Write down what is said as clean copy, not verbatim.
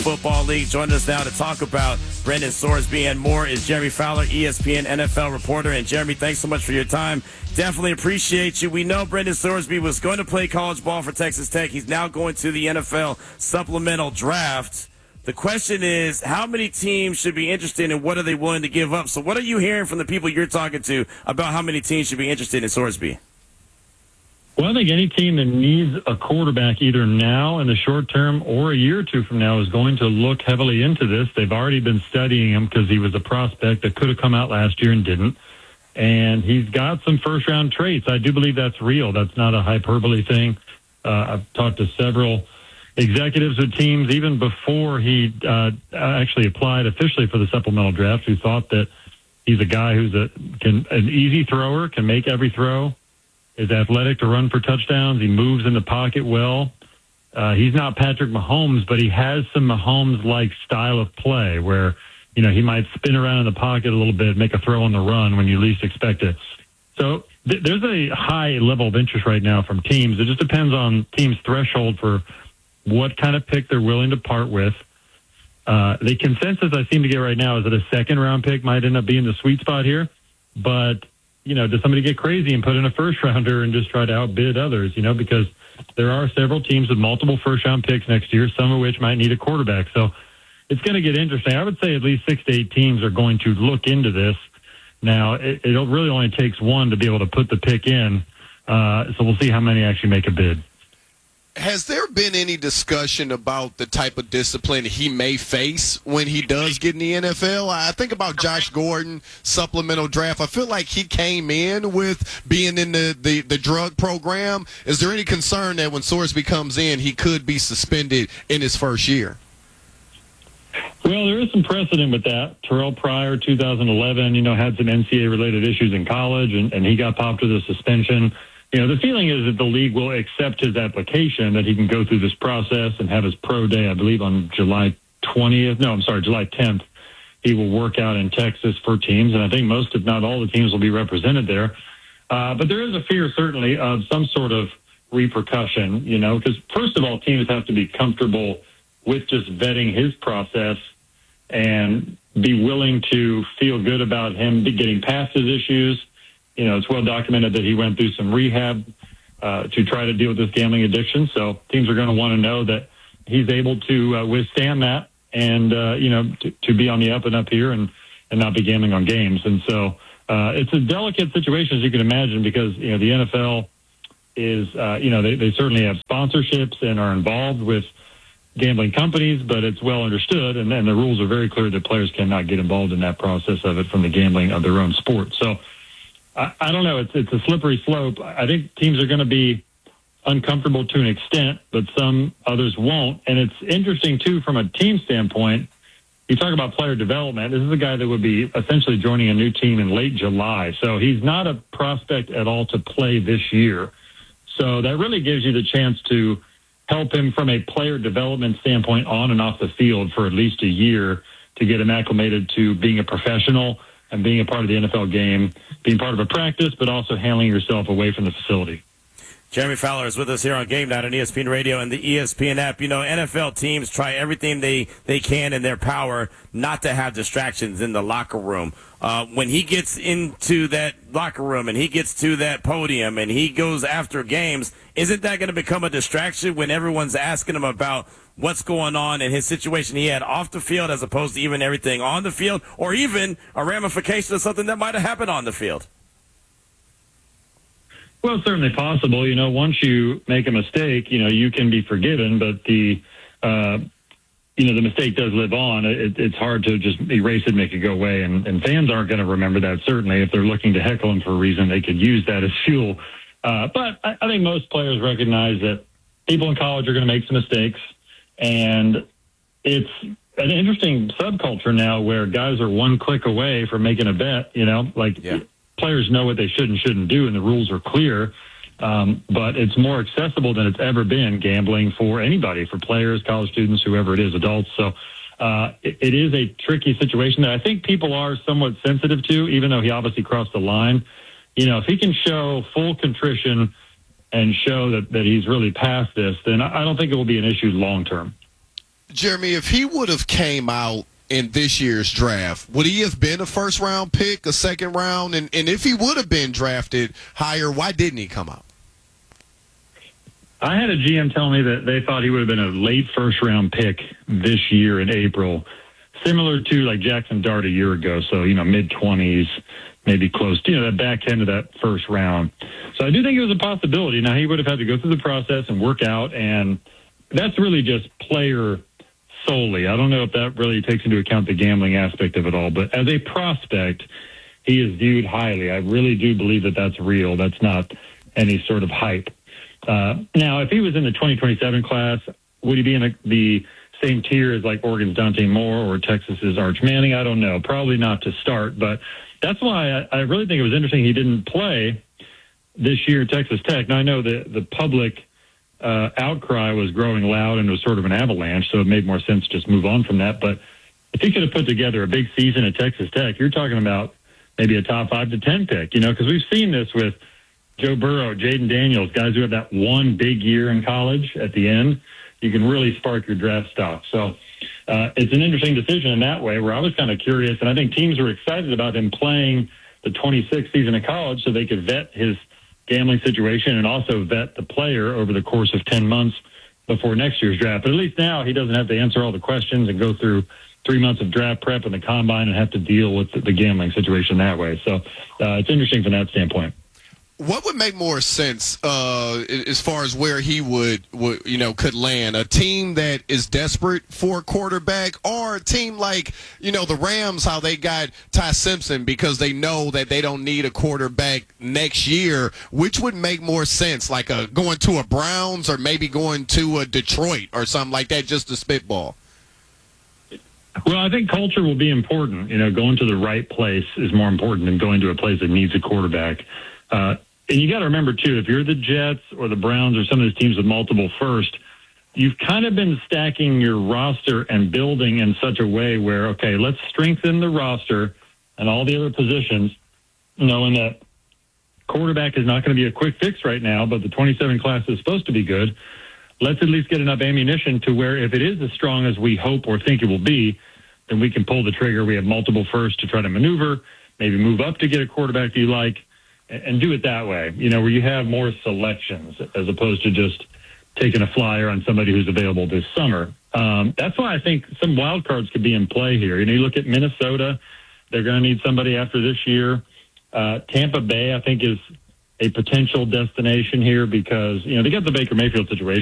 Football League. Joining us now to talk about Brendan Sorsby and more is Jeremy Fowler, ESPN NFL reporter. And Jeremy, thanks so much for your time. Definitely appreciate you. We know Brendan Sorsby was going to play college ball for Texas Tech. He's now going to the NFL supplemental draft. The question is, how many teams should be interested and what are they willing to give up? So what are you hearing from the people you're talking to about how many teams should be interested in Sorsby? Well, I think any team that needs a quarterback either now in the short term or a year or two from now is going to look heavily into this. They've already been studying him because he was a prospect that could have come out last year and didn't. And he's got some first-round traits. I do believe that's real. That's not a hyperbole thing. I've talked to several executives of teams, even before he actually applied officially for the supplemental draft, who thought that he's a guy who's an easy thrower, can make every throw, is athletic to run for touchdowns. He moves in the pocket well. He's not Patrick Mahomes, but he has some Mahomes-like style of play where, you know, he might spin around in the pocket a little bit, make a throw on the run when you least expect it. So there's a high level of interest right now from teams. It just depends on teams' threshold for what kind of pick they're willing to part with. The consensus I seem to get right now is that a second-round pick might end up being the sweet spot here, but you know, does somebody get crazy and put in a first-rounder and just try to outbid others, you know, because there are several teams with multiple first-round picks next year, some of which might need a quarterback. So it's going to get interesting. I would say at least 6 to 8 teams are going to look into this. Now, it really only takes one to be able to put the pick in, so we'll see how many actually make a bid. Has there been any discussion about the type of discipline he may face when he does get in the NFL? I think about Josh Gordon, supplemental draft. I feel like he came in with being in the drug program. Is there any concern that when Sorsby comes in, he could be suspended in his first year? Well, there is some precedent with that. Terrell Pryor, 2011, you know, had some NCAA-related issues in college, and he got popped with a suspension. You know, the feeling is that the league will accept his application, that he can go through this process and have his pro day, I believe, on July 10th. He will work out in Texas for teams, and I think most, if not all, the teams will be represented there. But there is a fear, certainly, of some sort of repercussion, you know, because, first of all, teams have to be comfortable with just vetting his process and be willing to feel good about him getting past his issues. You know, it's well documented that he went through some rehab to try to deal with this gambling addiction. So teams are going to want to know that he's able to withstand that and, you know, to be on the up and up here and not be gambling on games. And so it's a delicate situation, as you can imagine, because, you know, the NFL is, you know, they certainly have sponsorships and are involved with gambling companies, but it's well understood. And then the rules are very clear that players cannot get involved in that process of it from the gambling of their own sport. So, I don't know. It's a slippery slope. I think teams are going to be uncomfortable to an extent, but some others won't. And it's interesting, too, from a team standpoint. You talk about player development. This is a guy that would be essentially joining a new team in late July. So he's not a prospect at all to play this year. So that really gives you the chance to help him from a player development standpoint on and off the field for at least a year to get him acclimated to being a professional and being a part of the NFL game, being part of a practice, but also handling yourself away from the facility. Jeremy Fowler is with us here on Game Night on ESPN Radio and the ESPN app. You know, NFL teams try everything they can in their power not to have distractions in the locker room. When he gets into that locker room and he gets to that podium and he goes after games, isn't that going to become a distraction when everyone's asking him about what's going on in his situation he had off the field as opposed to even everything on the field, or even a ramification of something that might have happened on the field? Well, it's certainly possible. You know, once you make a mistake, you know, you can be forgiven, but the mistake does live on. It's hard to just erase it and make it go away. And fans aren't going to remember that, certainly. If they're looking to heckle him for a reason, they could use that as fuel. But I think most players recognize that people in college are going to make some mistakes. And it's an interesting subculture now where guys are one click away from making a bet, you know, players know what they should and shouldn't do, and the rules are clear. But it's more accessible than it's ever been, gambling, for anybody, for players, college students, whoever it is, adults. So it is a tricky situation that I think people are somewhat sensitive to, even though he obviously crossed the line. You know, if he can show full contrition and show that he's really past this, then I don't think it will be an issue long term. Jeremy, if he would have came out in this year's draft, would he have been a first-round pick, a second round? And if he would have been drafted higher, why didn't he come out? I had a GM tell me that they thought he would have been a late first-round pick this year in April, similar to like Jackson Dart a year ago. So, mid-20s, maybe close to, that back end of that first round. So I do think it was a possibility. Now, he would have had to go through the process and work out, and that's really just player solely. I don't know if that really takes into account the gambling aspect of it all, but as a prospect, he is viewed highly. I really do believe that that's real. That's not any sort of hype. Now, if he was in the 2027 class, would he be in the same tier as like Oregon's Dante Moore or Texas's Arch Manning? I don't know. Probably not to start, but that's why I really think it was interesting he didn't play this year at Texas Tech. Now, I know the public outcry was growing loud and was sort of an avalanche, so it made more sense to just move on from that. But if he could have put together a big season at Texas Tech, you're talking about maybe a top 5 to 10 pick, because we've seen this with Joe Burrow, Jaden Daniels, guys who have that one big year in college at the end. You can really spark your draft stock. So it's an interesting decision in that way, where I was kind of curious, and I think teams were excited about him playing the 26th season of college so they could vet his gambling situation and also vet the player over the course of 10 months before next year's draft. But at least now he doesn't have to answer all the questions and go through 3 months of draft prep and the combine and have to deal with the gambling situation that way. So it's interesting from that standpoint. What would make more sense as far as where he would could land? A team that is desperate for a quarterback, or a team like the Rams, how they got Ty Simpson because they know that they don't need a quarterback next year? Which would make more sense, like going to a Browns or maybe going to a Detroit or something like that, just to spitball? Well, I think culture will be important. Going to the right place is more important than going to a place that needs a quarterback. And you got to remember, too, if you're the Jets or the Browns or some of those teams with multiple first, you've kind of been stacking your roster and building in such a way where, okay, let's strengthen the roster and all the other positions, knowing that quarterback is not going to be a quick fix right now, but the 27 class is supposed to be good. Let's at least get enough ammunition to where if it is as strong as we hope or think it will be, then we can pull the trigger. We have multiple firsts to try to maneuver, maybe move up to get a quarterback that you like, and do it that way, where you have more selections as opposed to just taking a flyer on somebody who's available this summer. That's why I think some wild cards could be in play here. You look at Minnesota, they're going to need somebody after this year. Tampa Bay, I think, is a potential destination here because, they got the Baker Mayfield situation.